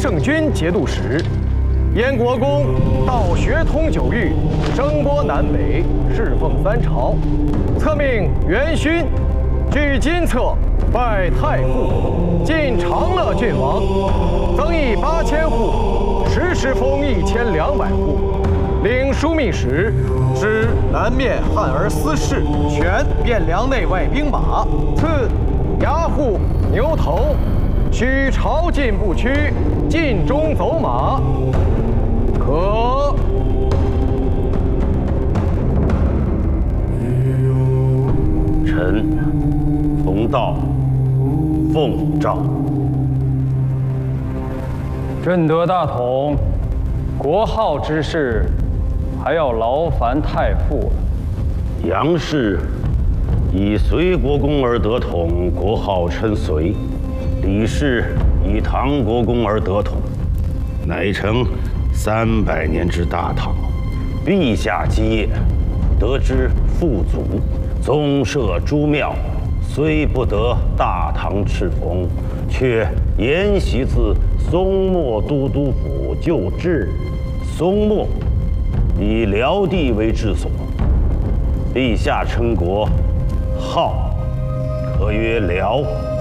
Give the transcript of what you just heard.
圣军节度使。燕国公道学通九域，声波南北，侍奉三朝。册命元勋据金册拜太傅，晋长乐郡王，增邑8000户，时封1200户。领枢密使，知南面汉儿司事，权汴梁内外兵马。赐牙户、牛头，许朝觐不屈，尽忠走马。可。 臣奉道，奉诏。 朕得大统，国号之事，还要劳烦太傅了。 杨氏以隋国公而得统，国号称隋；李氏以唐国公而得统，乃成300年之大唐。陛下基业，得之父祖，宗社诸庙，虽不得大唐敕封，却沿袭自松漠都督府旧制。松漠以辽地为治所，陛下称国，号可曰辽。